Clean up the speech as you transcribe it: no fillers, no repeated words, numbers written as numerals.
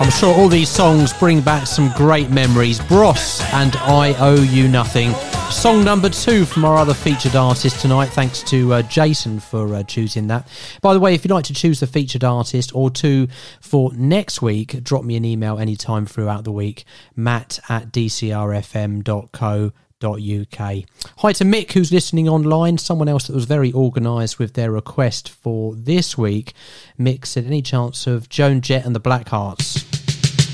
I'm sure all these songs bring back some great memories. Bros and I Owe You Nothing. Song number 2 from our other featured artist tonight. Thanks to Jason for choosing that. By the way, if you'd like to choose the featured artist or two for next week, drop me an email anytime throughout the week, matt@dcrfm.co.uk. Hi to Mick, who's listening online, someone else that was very organised with their request for this week. Mick said, any chance of Joan Jett and the Blackhearts?